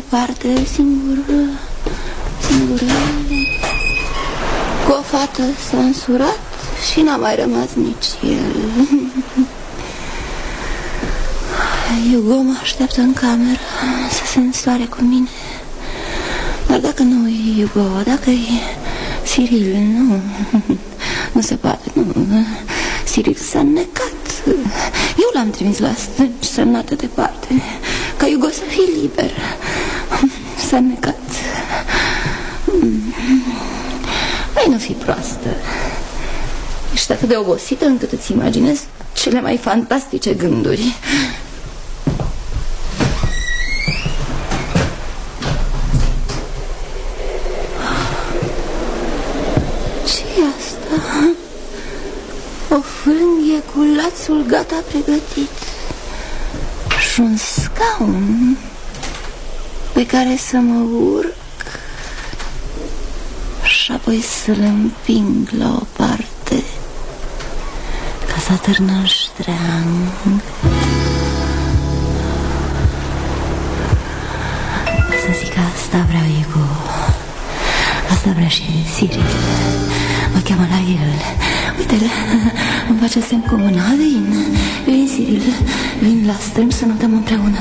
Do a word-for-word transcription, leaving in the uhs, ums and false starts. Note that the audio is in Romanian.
departe, singur, singur, cu o fată s-a însurat și n-a mai rămas nici el. Hugo mă așteaptă în cameră să se însoare cu mine. Dar dacă nu e Hugo, dacă e Cyril, nu, nu se poate, nu. Cyril s-a înnecat. Eu l-am trimis la stânci, semnată departe, ca Hugo să fie liber. S-a înnecat. Ai, nu fi proastă. Ești atât de obosită încât îți imaginezi cele mai fantastice gânduri. Ce-i asta? O frânghie cu lațul gata pregătit și un scaun pe care să mă urc și apoi să-l împing la o parte ca să atârnă în ștreang. Să zic că asta vreau eu, asta vrea și Cyril. Mă cheamă la el. Uite-l, îmi face semn cu mâna. Vin, vin, Cyril, vin la strâmb să notăm împreună.